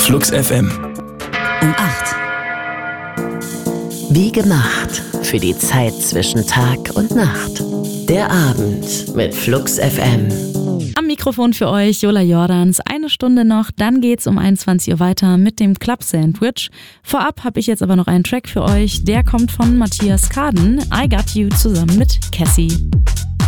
Flux FM. Um 8. Wie gemacht für die Zeit zwischen Tag und Nacht. Der Abend mit Flux FM. Am Mikrofon für euch Jola Jordans. Eine Stunde noch, dann geht's um 21 Uhr weiter mit dem Club Sandwich. Vorab habe ich jetzt aber noch einen Track für euch. Der kommt von Matthias Kaden. I Got You zusammen mit Cassie.